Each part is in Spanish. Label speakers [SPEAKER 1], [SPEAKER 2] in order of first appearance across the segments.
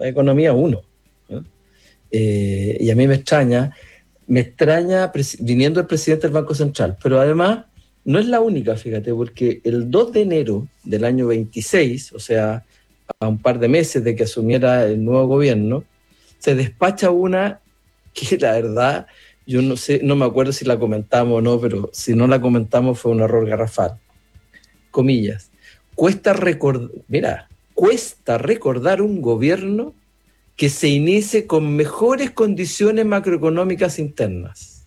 [SPEAKER 1] economía 1. ¿No? Y a mí me extraña viniendo el presidente del Banco Central, pero además no es la única, fíjate, porque el 2 de enero del año 26, o sea, a un par de meses de que asumiera el nuevo gobierno, se despacha una que la verdad, yo no sé, no me acuerdo si la comentamos o no, pero si no la comentamos fue un error garrafal. Comillas, cuesta recordar un gobierno que se inicie con mejores condiciones macroeconómicas internas.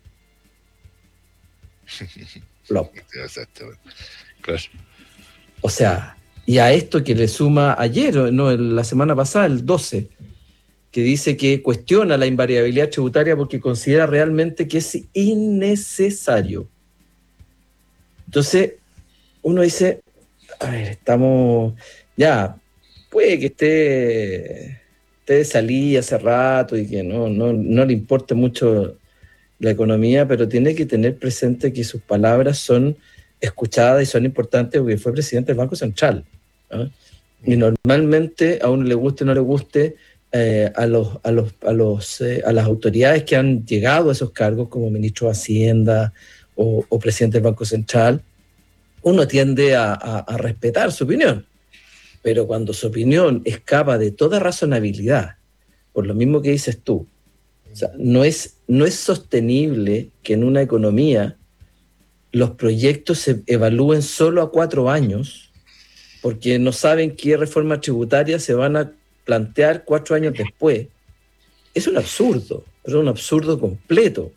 [SPEAKER 1] Plop.
[SPEAKER 2] Exactamente. Claro.
[SPEAKER 1] O sea, y a esto que le suma ayer, no, la semana pasada, el 12, que dice que cuestiona la invariabilidad tributaria porque considera realmente que es innecesario. Entonces, uno dice, a ver, estamos, ya, puede que esté de salida hace rato y que no le importe mucho la economía, pero tiene que tener presente que sus palabras son escuchadas y son importantes porque fue presidente del Banco Central. ¿No? Y normalmente, a uno le guste o no le guste, a las autoridades que han llegado a esos cargos, como ministro de Hacienda o presidente del Banco Central, uno tiende a respetar su opinión. Pero cuando su opinión escapa de toda razonabilidad, por lo mismo que dices tú, o sea, no es sostenible que en una economía los proyectos se evalúen solo a 4 años, porque no saben qué reforma tributaria se van a plantear 4 años después. Es un absurdo completo.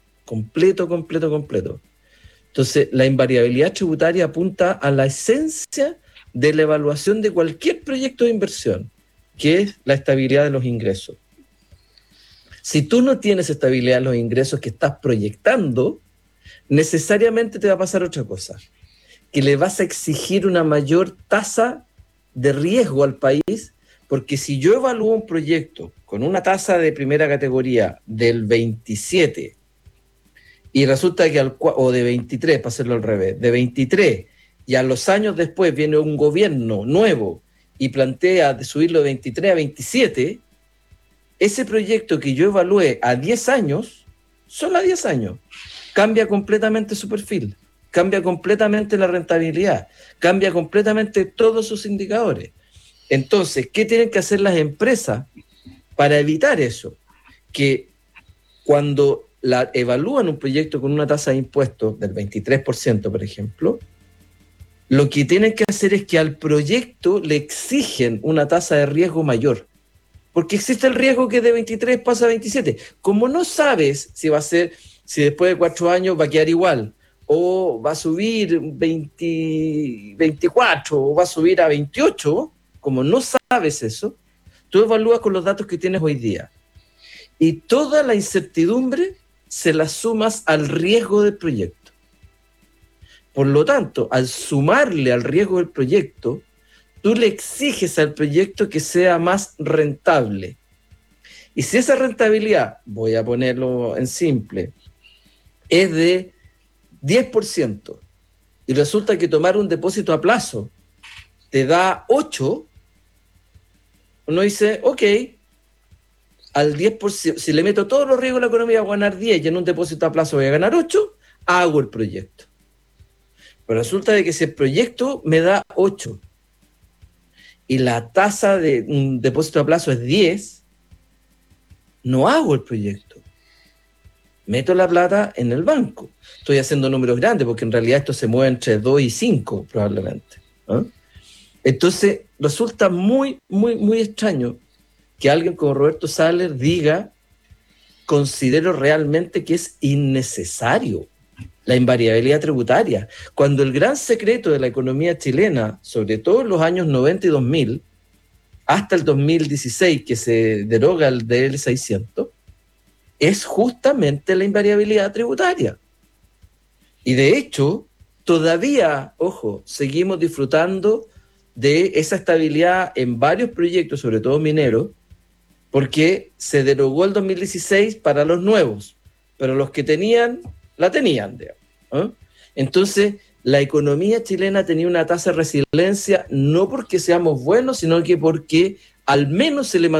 [SPEAKER 1] Entonces, la invariabilidad tributaria apunta a la esencia de la evaluación de cualquier proyecto de inversión, que es la estabilidad de los ingresos. Si tú no tienes estabilidad en los ingresos que estás proyectando, necesariamente te va a pasar otra cosa, que le vas a exigir una mayor tasa de riesgo al país, porque si yo evalúo un proyecto con una tasa de primera categoría del 27 y resulta que o de 23, para hacerlo al revés, de 23, y a los años después viene un gobierno nuevo y plantea de subirlo de 23 a 27, ese proyecto que yo evalué a 10 años, solo a 10 años, cambia completamente su perfil, cambia completamente la rentabilidad, cambia completamente todos sus indicadores. Entonces, ¿qué tienen que hacer las empresas para evitar eso? Que cuando evalúan un proyecto con una tasa de impuestos del 23%, por ejemplo, lo que tienen que hacer es que al proyecto le exigen una tasa de riesgo mayor, porque existe el riesgo que de 23 pasa a 27. Como no sabes si después de 4 años va a quedar igual, o va a subir 24, o va a subir a 28, como no sabes eso, tú evalúas con los datos que tienes hoy día. Y toda la incertidumbre se la sumas al riesgo del proyecto. Por lo tanto, al sumarle al riesgo del proyecto, tú le exiges al proyecto que sea más rentable. Y si esa rentabilidad, voy a ponerlo en simple, es de 10%, y resulta que tomar un depósito a plazo te da 8%, uno dice, ok, al 10%, si le meto todos los riesgos de la economía voy a ganar 10 y en un depósito a plazo voy a ganar 8, hago el proyecto. Pero resulta de que si el proyecto me da 8 y la tasa de un depósito a plazo es 10, no hago el proyecto. Meto la plata en el banco. Estoy haciendo números grandes porque en realidad esto se mueve entre 2 y 5 probablemente. ¿Eh? Entonces resulta muy, muy, muy extraño que alguien como Roberto Saller diga, considero realmente que es innecesario la invariabilidad tributaria, cuando el gran secreto de la economía chilena, sobre todo en los años 90 y 2000, hasta el 2016 que se deroga el DL 600, es justamente la invariabilidad tributaria. Y de hecho, todavía, ojo, seguimos disfrutando de esa estabilidad en varios proyectos, sobre todo mineros, porque se derogó el 2016 para los nuevos, pero los que tenían, la tenían. ¿Eh? Entonces, la economía chilena tenía una tasa de resiliencia no porque seamos buenos, sino que porque al menos se le